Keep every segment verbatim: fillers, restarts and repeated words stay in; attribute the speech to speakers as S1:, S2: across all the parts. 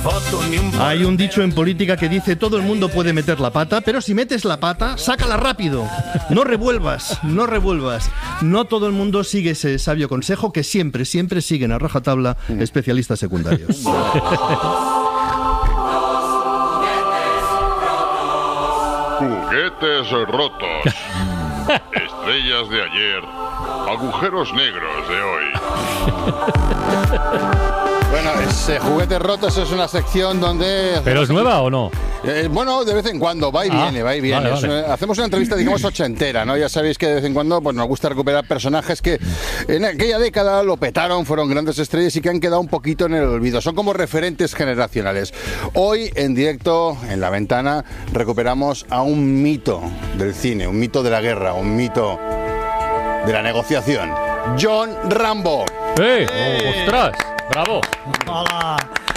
S1: Hay un dicho en política que dice: todo el mundo puede meter la pata, pero si metes la pata, sácala rápido. No revuelvas, no revuelvas. No todo el mundo sigue ese sabio consejo que siempre, siempre siguen a rajatabla especialistas secundarios.
S2: Juguetes rotos. Estrellas de ayer. Agujeros negros de hoy.
S3: Bueno, ese Juguetes Rotos es una sección donde...
S4: ¿Pero es nueva o no?
S3: Eh, bueno, de vez en cuando, va y ah, viene, va y viene.
S4: Vale, vale.
S3: Una, hacemos una entrevista, digamos, ochentera, ¿no? Ya sabéis que de vez en cuando pues, nos gusta recuperar personajes que en aquella década lo petaron, fueron grandes estrellas y que han quedado un poquito en el olvido. Son como referentes generacionales. Hoy, en directo, en La Ventana, recuperamos a un mito del cine, un mito de la guerra, un mito de la negociación. John Rambo.
S4: ¡Eh! ¡Eh! ¡Ostras! ¡Bravo!
S5: Hola.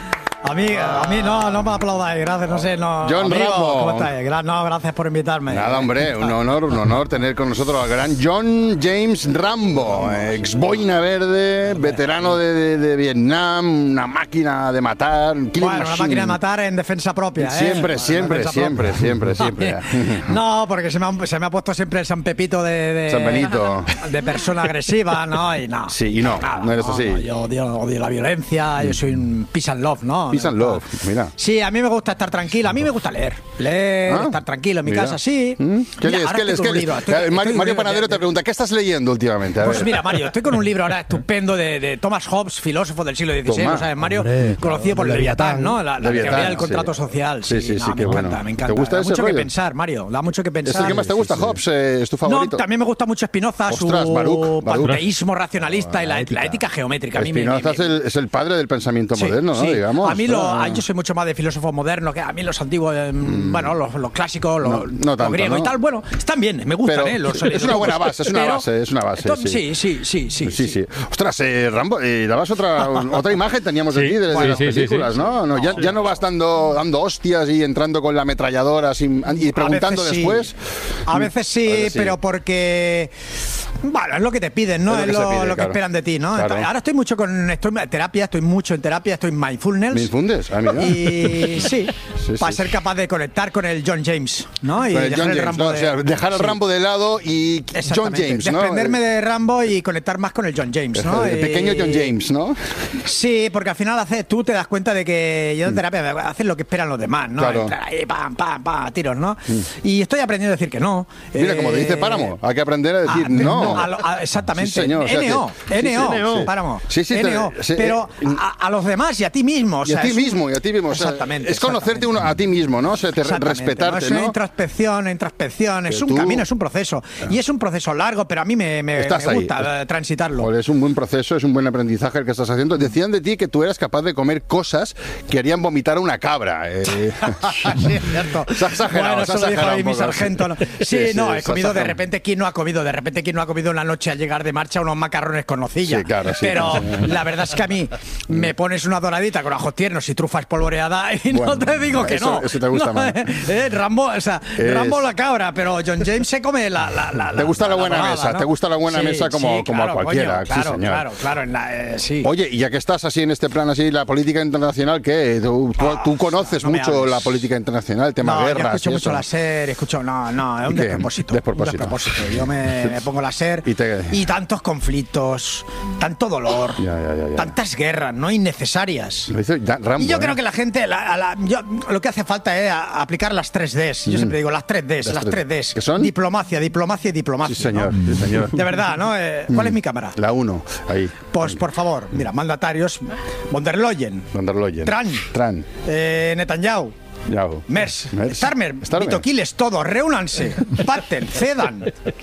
S5: A mí, a mí no, no me aplaudáis, gracias, no sé, no.
S3: John
S5: amigo,
S3: Rambo.
S5: ¿cómo estáis? No, gracias por invitarme.
S3: Nada, hombre, un honor, un honor tener con nosotros al gran John James Rambo, ex boina verde, veterano de, de, de Vietnam, una máquina de matar.
S5: Bueno, machine. Una máquina de matar en defensa propia, ¿eh?
S3: Siempre, siempre,
S5: defensa
S3: siempre,
S5: propia.
S3: siempre, siempre, siempre.
S5: No, porque se me, ha, se me ha puesto siempre el San Pepito de, de...
S3: San Benito.
S5: De persona agresiva, ¿no? Y no.
S3: Sí, y no,
S5: nada,
S3: no eres
S5: no,
S3: así.
S5: No, yo odio, odio la violencia, yo soy un peace and love, ¿no?
S3: Peace and love. Mira.
S5: Sí, a mí me gusta estar tranquilo, a mí me gusta leer. Leer, ¿Ah? Estar tranquilo en mi mira. casa, sí.
S3: ¿Mm? ¿Qué
S5: mira,
S3: lees? ¿Qué lees? ¿Qué lees?
S5: Estoy,
S3: Mario,
S5: estoy
S3: Mario Panadero
S5: de,
S3: te pregunta, ¿qué estás leyendo últimamente? A
S5: pues
S3: ver.
S5: mira, Mario, estoy con un libro ahora estupendo de, de Thomas Hobbes, filósofo del siglo dieciséis, ¿no sabes, Mario? Hombre, conocido por Leviatán, ¿no? La, la
S3: Leviatán,
S5: teoría del contrato
S3: sí.
S5: social.
S3: Sí, sí, sí,
S5: no,
S3: sí
S5: me
S3: qué
S5: encanta,
S3: bueno.
S5: me encanta.
S3: ¿Te gusta
S5: da
S3: ese
S5: mucho
S3: rollo?
S5: que pensar, Mario, da mucho que pensar.
S3: ¿Es el que más te gusta, sí, sí. Hobbes? Eh, ¿Es tu favorito?
S5: No, también me gusta mucho Spinoza,
S3: Ostras,
S5: su
S3: Baruch, Baruch.
S5: panteísmo racionalista y la ética, la ética geométrica. A mí
S3: Spinoza
S5: me, me, me...
S3: es, el, es el padre del pensamiento
S5: sí,
S3: moderno, ¿no?
S5: Sí.
S3: Digamos.
S5: A mí lo,
S3: ah.
S5: yo soy mucho más de filósofos modernos, que a mí los antiguos, eh, mm. bueno, los, los clásicos, los,
S3: no, no tanto,
S5: los griegos
S3: ¿no?
S5: y tal, bueno, están bien, me gustan,
S3: pero,
S5: ¿eh? Los,
S3: es una buena base, es una
S5: pero,
S3: base, es una base.
S5: Entonces,
S3: sí.
S5: Sí, sí, sí, sí.
S3: Sí, sí. Ostras, eh, Rambo, eh, dabas otra, otra imagen, teníamos de ti, de, de
S4: sí,
S3: las
S4: sí,
S3: películas,
S4: sí, sí.
S3: ¿no? no ya, ya no vas dando, dando hostias y entrando con la ametralladora sin, y preguntando
S5: a
S3: después.
S5: Sí. A veces sí, a veces sí, pero porque... Bueno, es lo que te piden, ¿no? Es lo, es lo, pide, lo que claro. esperan de ti, ¿no? Claro. Ahora estoy mucho con estoy en terapia, estoy mucho en terapia, estoy en mindfulness.
S3: ¿Mindfulness? Ah, mira.
S5: Y sí, sí, para
S3: sí.
S5: ser capaz de conectar con el John James, ¿no? Y
S3: con el
S5: dejar
S3: John
S5: el
S3: James,
S5: Rambo
S3: ¿no?
S5: de,
S3: o sea, dejar el
S5: sí.
S3: Rambo de lado y John James, ¿no?
S5: Desprenderme de Rambo y conectar más con el John James, ¿no?
S3: El pequeño John James, ¿no?
S5: Sí, porque al final haces, tú te das cuenta de que yo en terapia haces lo que esperan los demás, ¿no?
S3: Claro.
S5: Entrar ahí, pam, pam, pam, tiros, ¿no? Mm. Y estoy aprendiendo a decir que no.
S3: Mira,
S5: eh,
S3: como te dice Páramo, hay que aprender a decir
S5: a,
S3: no.
S5: no a lo, a, exactamente.
S3: Sí, señor, o sea,
S5: N O,
S3: que,
S5: N O,
S3: sí, sí, sí.
S5: Páramo.
S3: Sí, sí,
S5: N O.
S3: te, sí,
S5: pero
S3: eh,
S5: a, a los demás y a ti mismo. O sea,
S3: y a ti
S5: es,
S3: mismo, y a ti mismo. O sea,
S5: exactamente.
S3: Es conocerte uno a ti mismo, ¿no? O sea, te, respetarte,
S5: ¿no? Es
S3: ¿no?
S5: una introspección, introspección, es un tú, camino, es un proceso. Ah. Y es un proceso largo, pero a mí me, me, me gusta
S3: ahí.
S5: transitarlo.
S3: Pues es un buen proceso, es un buen aprendizaje el que estás haciendo. Decían de ti que tú eras capaz de comer cosas que harían vomitar a una cabra. Eh.
S5: Sí, es cierto.
S3: Se ha exagerado,
S5: bueno,
S3: se ha
S5: eso lo dijo ahí mi
S3: poco,
S5: sargento. ¿no? Sí,
S3: sí,
S5: no,
S3: sí,
S5: he comido de repente, ¿quién no ha comido? De repente, ¿quién no ha comido una noche al llegar de marcha unos macarrones con nocilla?
S3: Sí, claro, sí,
S5: pero
S3: claro.
S5: La verdad es que a mí me pones una doradita con ajos tiernos y trufa espolvoreada y bueno, no te digo que
S3: eso,
S5: no.
S3: Eso te gusta
S5: no,
S3: más.
S5: Eh, Rambo, o sea, es... Rambo la cabra, pero John James se come la... la, la
S3: te gusta la, la buena
S5: dorada,
S3: mesa,
S5: ¿no?
S3: te gusta la buena
S5: sí,
S3: mesa como,
S5: sí,
S3: como
S5: claro,
S3: a cualquiera.
S5: Coño, claro,
S3: sí, señor.
S5: claro, claro, en la, eh, sí.
S3: Oye, y ya que estás así en este plan, así, la política internacional, ¿qué? Tú, tú, oh, tú conoces no mucho la política internacional, el tema
S5: no,
S3: guerras.
S5: Yo escucho mucho
S3: eso.
S5: la SER, escucho, no, no, es un despropósito.
S3: despropósito.
S5: Un despropósito. Yo me, me pongo la SER
S3: y, te...
S5: y tantos conflictos, tanto dolor,
S3: ya, ya, ya, ya.
S5: tantas guerras, no innecesarias.
S3: Lo hizo Rambo,
S5: y yo
S3: ¿eh?
S5: creo que la gente, la, la, yo, lo que hace falta es aplicar las tres Ds. Yo mm. siempre digo las tres Ds, las, las tres Ds.
S3: ¿Qué son?
S5: Diplomacia, diplomacia y diplomacia.
S3: Sí, señor,
S5: ¿no?
S3: sí, señor.
S5: De verdad, ¿no? Eh, ¿Cuál
S3: mm.
S5: es mi cámara?
S3: La uno, ahí.
S5: Pues, por favor, mira, mandatarios, von der Leyen,
S3: von der Leyen.
S5: Trump,
S3: Trump.
S5: Eh, Netanyahu,
S3: Yahoo.
S5: Mers,
S3: Mers.
S5: Starmer,
S3: Starmer.
S5: Vitoquiles, todos, reúnanse, pacten, cedan,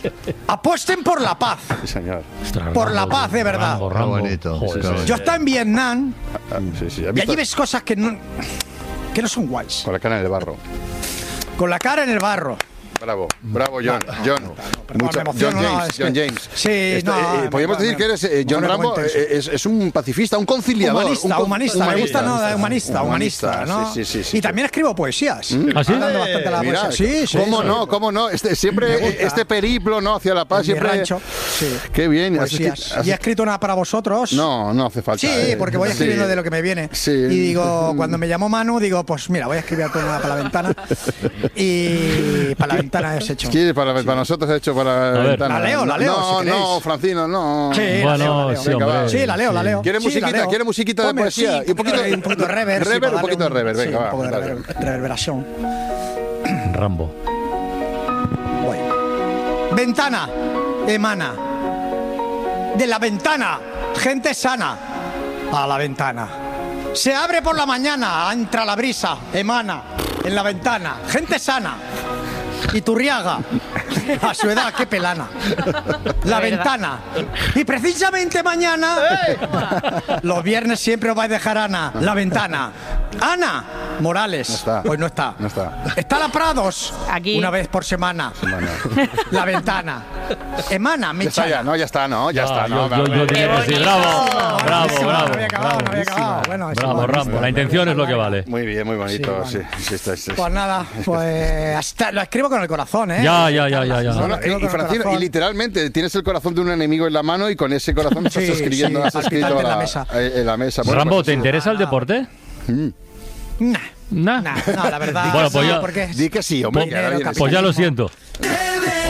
S5: apuesten por la paz.
S3: Sí, señor.
S5: Por la paz, de verdad.
S1: Rambo, Rambo. Bonito.
S5: Joder, sí, sí. Yo estaba en Vietnam
S3: ah, sí, sí.
S5: y allí ves cosas que no, que no son guays.
S3: Con la cara en el barro.
S5: Con la cara en el barro.
S3: Bravo, bravo, John. John,
S5: no, no,
S3: mucho,
S5: me emociono,
S3: John
S5: no,
S3: James.
S5: es que-
S3: John James.
S5: Sí,
S3: Esto,
S5: no,
S3: eh,
S5: me-
S3: podríamos
S5: me-
S3: decir que eres eh, John
S5: no me
S3: Rambo.
S5: cuentes.
S3: eh, Es, es un pacifista, un conciliador.
S5: Humanista,
S3: un
S5: humanista, me gusta, no, humanista, humanista,
S3: humanista,
S5: ¿no?
S3: Sí, sí, sí, sí.
S5: Y también escribo poesías.
S4: ¿Ah, sí?
S5: Dando bastante a la
S3: Mira,
S5: poesía. Sí, sí.
S3: ¿Cómo
S5: sí.
S3: no? ¿Cómo no? Este,
S5: Me
S3: siempre
S5: gusta.
S3: este periplo, ¿no? Hacia la paz,
S5: En mi
S3: siempre.
S5: rancho, sí.
S3: Qué bien. has
S5: Poesías.
S3: escri- has-
S5: Y he escrito una para vosotros.
S3: No, no hace falta.
S5: Sí,
S3: eh.
S5: porque voy
S3: Sí.
S5: escribiendo de lo que me viene.
S3: Sí.
S5: Y digo, cuando me llamó Manu, digo, pues mira, voy a escribir una para la ventana. Y para la ventana has hecho.
S3: Sí, para, para nosotros he hecho para
S4: A
S3: la
S4: ver.
S3: ventana.
S5: La leo, la leo,
S3: No,
S5: si queréis.
S3: no, Francino, no.
S5: Sí, la
S4: Bueno,
S5: leo, la leo.
S4: sí,
S3: Venga,
S4: hombre.
S3: va.
S5: Sí, la leo, la leo.
S3: ¿Quiere
S5: Sí,
S3: musiquita?
S5: la leo.
S3: ¿Quiere musiquita de
S5: Ponme,
S3: poesía?
S5: sí,
S3: Y un poquito
S5: de- un poquito de reverb. sí,
S3: reverb,
S5: para
S3: un
S5: darle
S3: poquito de reverb,
S5: sí,
S3: venga,
S5: un
S3: va,
S5: poco de
S3: dale.
S5: rever- reverberación.
S4: Rambo.
S5: Voy. Ventana, emana. De la ventana, gente sana. A la ventana. Se abre por la mañana, entra la brisa, emana. En la ventana, gente sana. Iturriaga, a su edad, qué pelana. La ventana. Y precisamente mañana, los viernes siempre os vais a dejar Ana. La ventana. Ana Morales.
S3: No está.
S5: Pues no está.
S3: No está.
S5: Está la Prados.
S6: Aquí.
S5: Una vez por semana.
S3: Bueno.
S5: La ventana. Emana,
S3: Ya está, ya,
S5: Michana.
S3: no, ya está, no, ya
S4: Ah,
S3: está, no.
S4: yo, yo, yo
S3: vale.
S4: diría que sí.
S6: bonito.
S4: Bravo,
S5: No,
S4: bravo,
S5: buenísimo,
S4: bravo.
S5: no había acabado, no había
S4: bravo.
S5: acabado. Bueno, es
S4: Bravo,
S5: igual.
S4: Rambo. La intención es lo que vale.
S3: Muy bien, muy bonito, sí.
S5: Sí,
S3: sí, está, está-
S5: Pues nada, pues hasta lo escribo con el corazón, ¿eh?
S4: Ya, ya, ya, ya, ya.
S3: Bueno,
S5: Lo
S3: y,
S5: escribo
S3: y
S5: con el
S3: Francino,
S5: corazón.
S3: y literalmente tienes el corazón de un enemigo en la mano y con ese corazón estás
S5: Sí,
S3: escribiendo,
S5: sí,
S3: has escrito
S5: palpitante en la
S3: la-
S5: mesa.
S3: eh, en la mesa. Bueno,
S4: Rambo,
S3: pues,
S4: ¿te interesa el deporte?
S5: Nah,
S4: Nah.
S5: nah, no, la verdad.
S4: Bueno, pues
S5: no,
S4: ya-
S5: porque
S3: Di que sí, hombre.
S5: Pues-
S3: que ahora vienes.
S4: Pues ya lo siento.
S5: Eh,